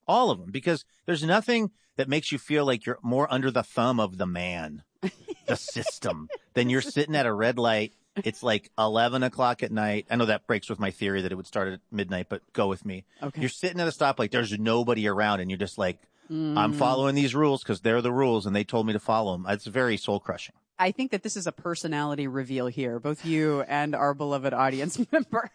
All of them, because there's nothing that makes you feel like you're more under the thumb of the man, the system, than you're sitting at a red light. It's like 11 o'clock at night. I know that breaks with my theory that it would start at midnight, but go with me. Okay. You're sitting at a stoplight. There's nobody around, and you're just like, I'm following these rules because they're the rules, and they told me to follow them. It's very soul-crushing. I think that this is a personality reveal here, both you and our beloved audience member.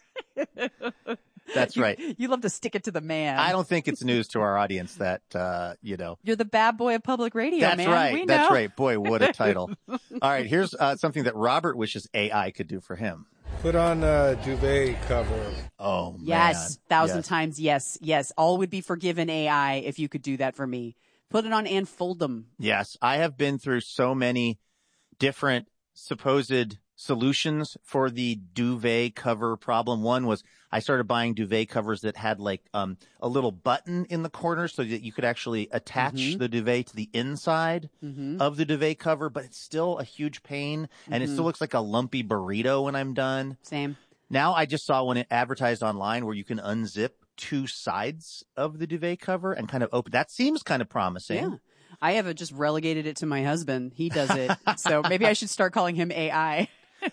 That's right. You love to stick it to the man. I don't think it's news to our audience that, You're the bad boy of public radio, That's man. right. We know. That's right. Boy, what a title. All right. Here's something that Robert wishes AI could do for him. Put on a duvet cover. Oh, man. Yes. 1,000 times yes. Yes. All would be forgiven AI if you could do that for me. Put it on and fold them. Yes. I have been through so many different supposed solutions for the duvet cover problem. One was I started buying duvet covers that had like a little button in the corner so that you could actually attach the duvet to the inside of the duvet cover, but it's still a huge pain and it still looks like a lumpy burrito when I'm done. Same. Now I just saw one advertised online where you can unzip two sides of the duvet cover and kind of open. That seems kind of promising. Yeah. I have just relegated it to my husband. He does it. So maybe I should start calling him AI.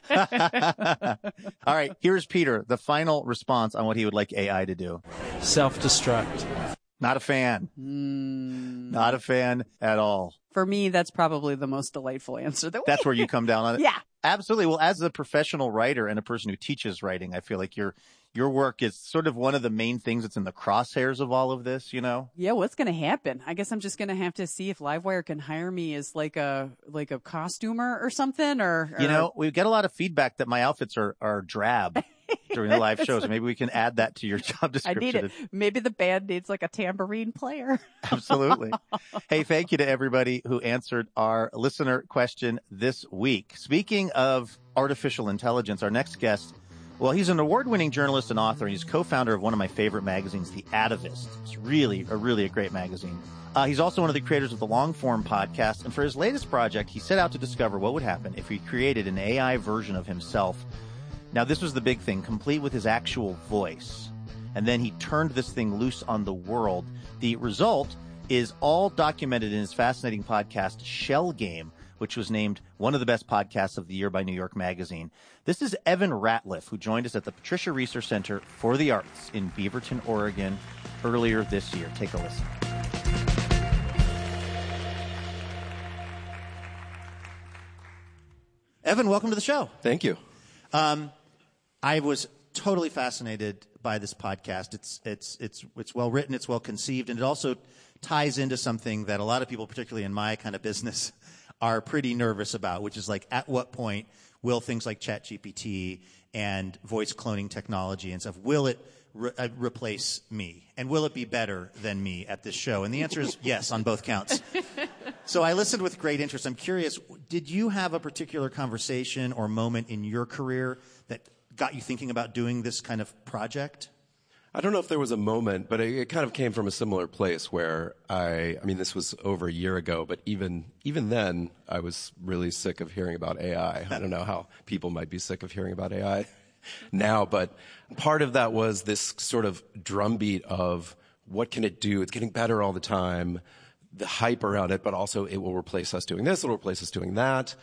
All right, here's Peter, the final response on what he would like AI to do. Self-destruct. Not a fan. Not a fan at all. For me, that's probably the most delightful answer. That's where you come down on it? Yeah. Absolutely. Well, as a professional writer and a person who teaches writing, I feel like your work is sort of one of the main things that's in the crosshairs of all of this, you know? Yeah, what's going to happen? I guess I'm just going to have to see if Livewire can hire me as like a costumer or something or You know, we get a lot of feedback that my outfits are drab during the live shows. Maybe we can add that to your job description. I need it. Maybe the band needs like a tambourine player. Absolutely. Hey, thank you to everybody who answered our listener question this week. Speaking of artificial intelligence, our next guest, well, he's an award-winning journalist and author. He's co-founder of one of my favorite magazines, The Atavist. It's really a great magazine. He's also one of the creators of the Long-Form podcast. And for his latest project, he set out to discover what would happen if he created an AI version of himself. Now, this was the big thing, complete with his actual voice. And then he turned this thing loose on the world. The result is all documented in his fascinating podcast, Shell Game, which was named one of the best podcasts of the year by New York Magazine. This is Evan Ratliff, who joined us at the Patricia Research Center for the Arts in Beaverton, Oregon, earlier this year. Take a listen. Evan, welcome to the show. Thank you. I was totally fascinated by this podcast. It's well written, it's well conceived, and it also ties into something that a lot of people, particularly in my kind of business, are pretty nervous about, which is like, at what point will things like ChatGPT and voice cloning technology and stuff, will it replace me? And will it be better than me at this show? And the answer is yes on both counts. So I listened with great interest. I'm curious, did you have a particular conversation or moment in your career that got you thinking about doing this kind of project? I don't know if there was a moment, but it kind of came from a similar place where I mean, this was over a year ago, but even then, I was really sick of hearing about AI. I don't know how people might be sick of hearing about AI now, but part of that was this sort of drumbeat of what can it do? It's getting better all the time, the hype around it, but also it will replace us doing this, it'll replace us doing that.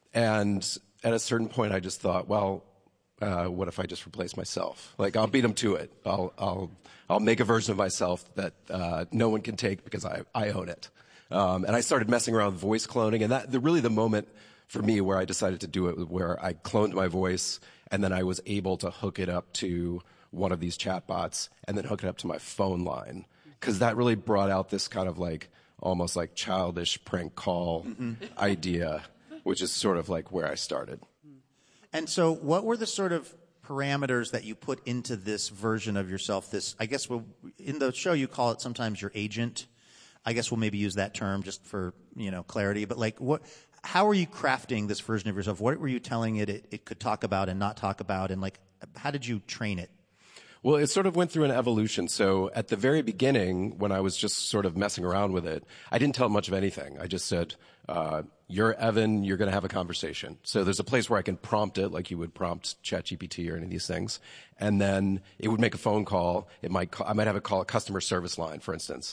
And at a certain point, I just thought, well, what if I just replace myself? Like, I'll beat them to it. I'll make a version of myself that no one can take because I own it. And I started messing around with voice cloning, and that really the moment for me where I decided to do it was where I cloned my voice, and then I was able to hook it up to one of these chatbots, and then hook it up to my phone line, because that really brought out this kind of like almost like childish prank call idea, which is sort of like where I started. And so what were the sort of parameters that you put into this version of yourself? This, I guess, in the show you call it sometimes your agent. I guess we'll maybe use that term just for, clarity. But like, how are you crafting this version of yourself? What were you telling it could talk about and not talk about? And like, how did you train it? Well, it sort of went through an evolution. So at the very beginning, when I was just sort of messing around with it, I didn't tell it much of anything. I just said, you're Evan, you're going to have a conversation. So there's a place where I can prompt it like you would prompt ChatGPT or any of these things. And then it would make a phone call. I might have it call a customer service line, for instance.